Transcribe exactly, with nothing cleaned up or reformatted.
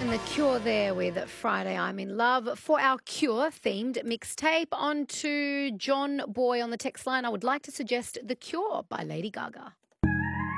And The Cure there with Friday I'm in Love. For our Cure themed mixtape, on to John Boy on the text line. I would like to suggest The Cure by Lady Gaga.